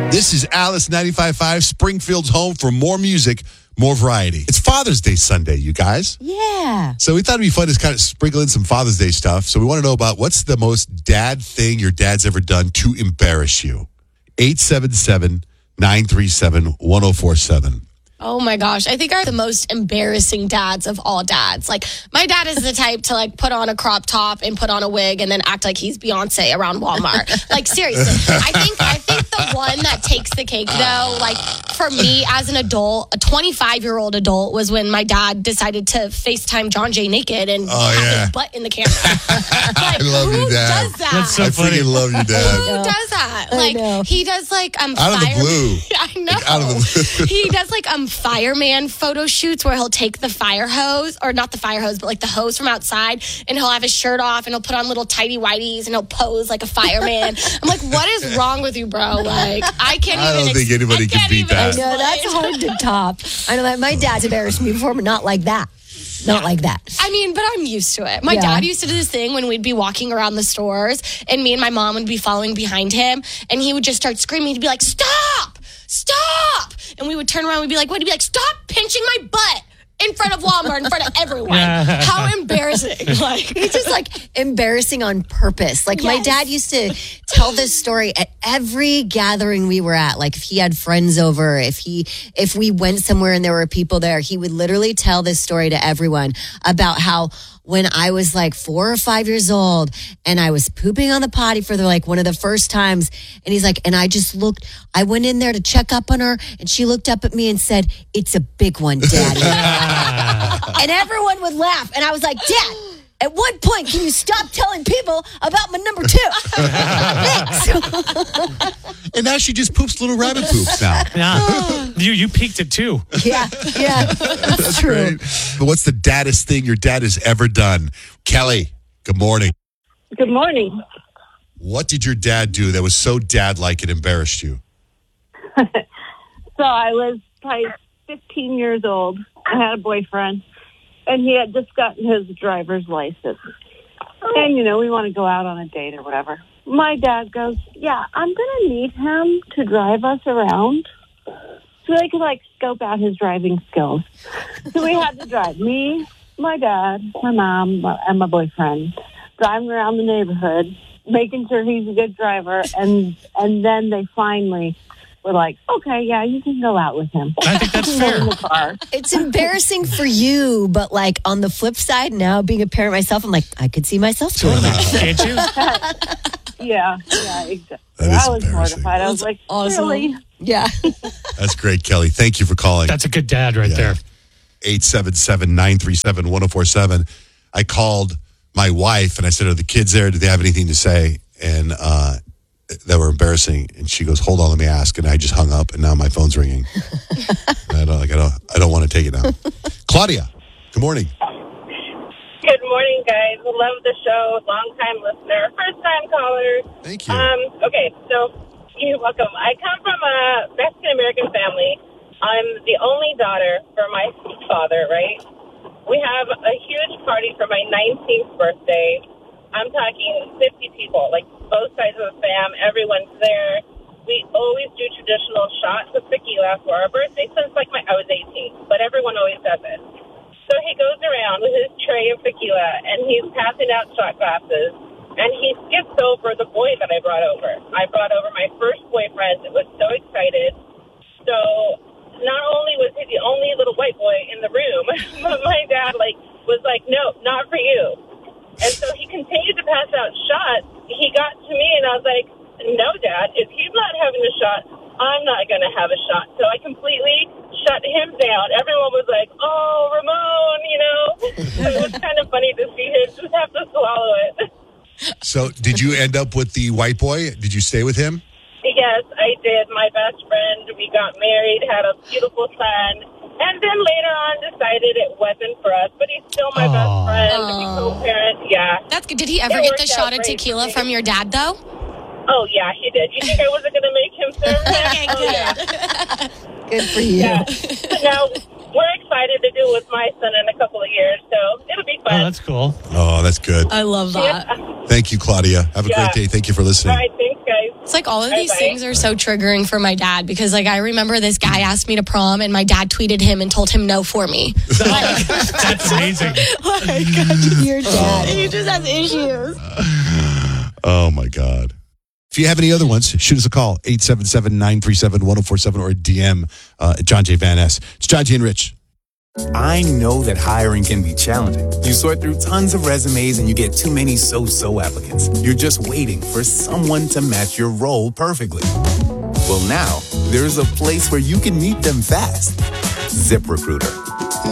This is Alice 95.5, Springfield's home for more music, more variety. It's Father's Day Sunday, you guys. Yeah. So we thought it'd be fun to kind of sprinkle in some Father's Day stuff. So we want to know about what's the most dad thing your dad's ever done to embarrass you. 877-937-1047. Oh my gosh. I think are the most embarrassing dads of all dads. Like, my dad is the type to like put on a crop top and put on a wig and then act like he's Beyonce around Walmart. Like, seriously. I think the one that takes the cake though, like for me as an adult, a 25-year-old adult, was when my dad decided to FaceTime John Jay naked and have his butt in the camera. Like, I love you, Dad. Who does that? That's so I funny. freaking love you, Dad. Who does that? Like, he does like Out of the blue. I know. Like, out of the blue. He does like fireman photo shoots where he'll take the fire hose, or not the fire hose, but like the hose from outside, and he'll have his shirt off and he'll put on little tighty whities and he'll pose like a fireman. I'm like, what is wrong with you, bro? Like, I can't I even. don't think anybody can beat that. I know, that's hard to top. I know that my dad's embarrassed me before, but not like that. Not like that. I mean, but I'm used to it. My dad used to do this thing when we'd be walking around the stores and me and my mom would be following behind him and he would just start screaming. He'd be like, stop! Stop! And we would turn around and we'd be like, what? He'd be like, stop pinching my butt in front of Walmart, in front of everyone. How embarrassing. Like, It's just like embarrassing on purpose. Like my dad used to tell this story at every gathering we were at. Like if he had friends over, if we went somewhere and there were people there, he would literally tell this story to everyone about how when I was like 4 or 5 years old and I was pooping on the potty for one of the first times. And he's like, and I went in there to check up on her and she looked up at me and said, "It's a big one, Daddy." And everyone would laugh. And I was like, Dad, at what point can you stop telling people about my number 2? Thanks. And now she just poops little rabbit poops now. Yeah. You peaked it too. Yeah. That's true. Great. But what's the daddest thing your dad has ever done? Kelly, good morning. Good morning. What did your dad do that was so dad-like it embarrassed you? So I was probably 15 years old. I had a boyfriend, and he had just gotten his driver's license. And, we want to go out on a date or whatever. My dad goes, yeah, I'm going to need him to drive us around so they could, scope out his driving skills. So we had to drive me, my dad, my mom, and my boyfriend, driving around the neighborhood, making sure he's a good driver, and then they finally were like, okay, yeah, you can go out with him. I think that's fair. In the car. It's embarrassing for you, but on the flip side, now being a parent myself, I'm like, I could see myself doing that. Can't you? Yeah, exactly. That is I was embarrassing. mortified. I was like, really? Yeah. That's great, Kelly. Thank you for calling. That's a good dad right there. 877-937-1047. I called my wife and I said, are the kids there? Do they have anything to say? And that were embarrassing. And she goes, hold on, let me ask. And I just hung up and now my phone's ringing. I don't want to take it now. Claudia, good morning. Good morning, guys. Love the show. Long-time listener. First-time caller. Thank you. Okay, so you're welcome. I come from a Mexican-American family. I'm the only daughter for my father, right? We have a huge party for my 19th birthday. I'm talking 50 people, both sides of the fam. Everyone's there. We always do traditional shots of tequila for our birthday since I was 18, but everyone always does it. So he goes around with his tray of tequila, and he's passing out shot glasses, and he skips over the boy that I brought over. I brought over my first boyfriend that was so excited. So not only was he the only little white boy in the room, but my dad, was like, no, not for you. And so he continued to pass out shots. He got to me, and I was like, no, Dad, if he's not having a shot, I'm not going to have a shot. So I completely shut him down. Everyone was like, oh, Ramon, So it was kind of funny to see him just have to swallow it. So did you end up with the white boy? Did you stay with him? Yes, I did. My best friend, we got married, had a beautiful son. And then later on decided it wasn't for us, but he's still my best friend. We co-parent, yeah. that's good. Did he ever get the shot of tequila from your dad, though? Oh, yeah, he did. You think I wasn't going to make him serve that? Okay, Oh, good. yeah. Good for you. Yeah. So now we're excited to do it with my son in a couple of years, so it'll be Oh, fun. that's cool. Oh, that's good. I love that. Thank you, Claudia. Have a great day. Thank you for listening. All right, thanks, guys. It's like all of these Bye-bye. things are so triggering for my dad because like I remember this guy asked me to prom and my dad tweeted him and told him no for me. That's amazing. Your dad. He just has issues. Oh, my God. If you have any other ones, shoot us a call, 877-937-1047 or a DM at John J. Van Ness. It's John J. and Rich. I know that hiring can be challenging. You sort through tons of resumes and you get too many so-so applicants. You're just waiting for someone to match your role perfectly. Well, now, there's a place where you can meet them fast. ZipRecruiter.